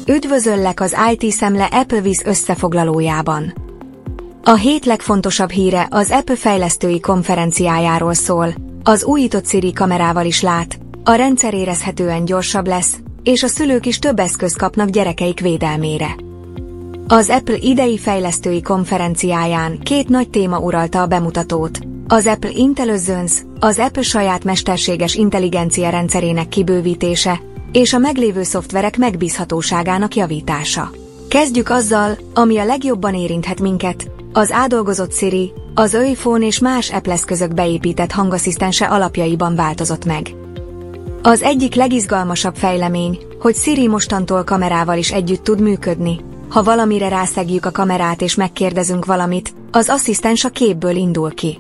Üdvözöllek az IT Szemle Apple Viz összefoglalójában. A hét legfontosabb híre az Apple fejlesztői konferenciájáról szól. Az újított Siri kamerával is lát, a rendszer érezhetően gyorsabb lesz, és a szülők is több eszközt kapnak gyerekeik védelmére. Az Apple idei fejlesztői konferenciáján két nagy téma uralta a bemutatót: az Apple Intelligence, az Apple saját mesterséges intelligencia rendszerének kibővítése, és a meglévő szoftverek megbízhatóságának javítása. Kezdjük azzal, ami a legjobban érinthet minket: az átdolgozott Siri, az iPhone és más Apple eszközök beépített hangasszisztense alapjaiban változott meg. Az egyik legizgalmasabb fejlemény, hogy Siri mostantól kamerával is együtt tud működni. Ha valamire rászegjük a kamerát és megkérdezünk valamit, az asszisztens a képből indul ki.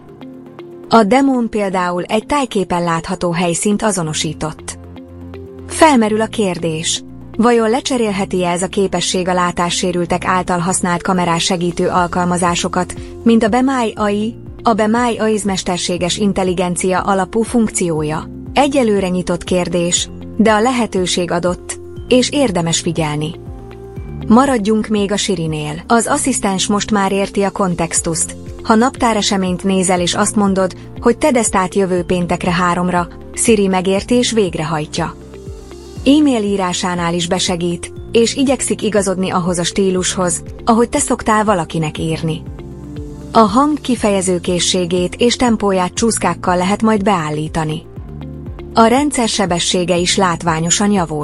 A demón például egy tájképen látható helyszínt azonosított. Felmerül a kérdés: vajon lecserélheti-e ez a képesség a látássérültek által használt kamerás segítő alkalmazásokat, mint a Be My AI, a Be My AI mesterséges intelligencia alapú funkciója? Egyelőre nyitott kérdés, de a lehetőség adott, és érdemes figyelni. Maradjunk még a Sirinél. Az asszisztens most már érti a kontextust. Ha naptáreseményt nézel és azt mondod, hogy tedd ezt át jövő péntekre 3-ra, Siri megérti és végrehajtja. E-mail írásánál is besegít, és igyekszik igazodni ahhoz a stílushoz, ahogy te szoktál valakinek írni. A hang kifejezőkészségét és tempóját csúszkákkal lehet majd beállítani. A rendszer sebessége is látványosan javul.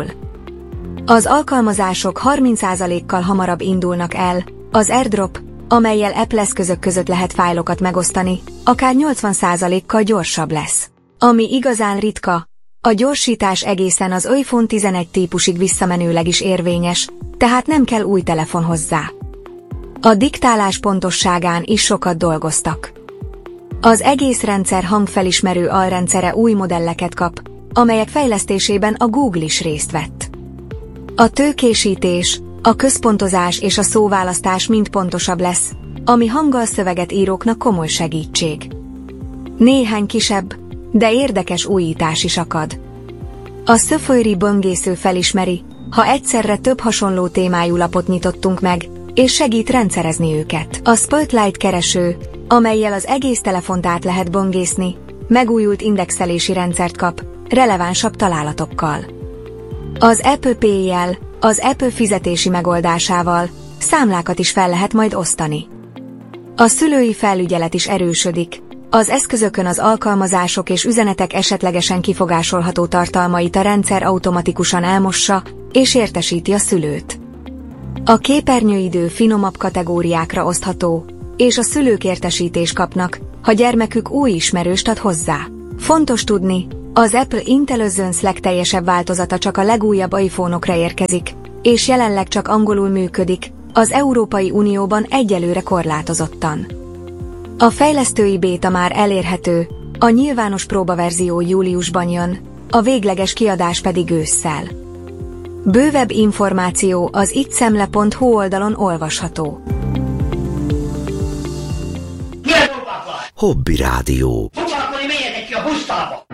Az alkalmazások 30%-kal hamarabb indulnak el, az AirDrop, amellyel Apple eszközök között lehet fájlokat megosztani, akár 80%-kal gyorsabb lesz. Ami igazán ritka, a gyorsítás egészen az iPhone 11 típusig visszamenőleg is érvényes, tehát nem kell új telefon hozzá. A diktálás pontosságán is sokat dolgoztak. Az egész rendszer hangfelismerő alrendszere új modelleket kap, amelyek fejlesztésében a Google is részt vett. A tőkésítés, a központozás és a szóválasztás mind pontosabb lesz, ami hanggal szöveget íróknak komoly segítség. Néhány kisebb, de érdekes újítás is akad. A Safari böngésző felismeri, ha egyszerre több hasonló témájú lapot nyitottunk meg, és segít rendszerezni őket. A Spotlight kereső, amellyel az egész telefont át lehet böngészni, megújult indexelési rendszert kap, relevánsabb találatokkal. Az Apple Pay-jel, az Apple fizetési megoldásával számlákat is fel lehet majd osztani. A szülői felügyelet is erősödik. Az eszközökön az alkalmazások és üzenetek esetlegesen kifogásolható tartalmait a rendszer automatikusan elmossa, és értesíti a szülőt. A képernyőidő finomabb kategóriákra osztható, és a szülők értesítést kapnak, ha gyermekük új ismerőst ad hozzá. Fontos tudni, az Apple Intelligence legteljesebb változata csak a legújabb iPhone-okra érkezik, és jelenleg csak angolul működik, az Európai Unióban egyelőre korlátozottan. A fejlesztői béta már elérhető, a nyilvános próbaverzió júliusban jön, a végleges kiadás pedig ősszel. Bővebb információ az itszemle.hu oldalon olvasható. Hobby Rádió. Foglalkozni, menjetek ki a busztalba!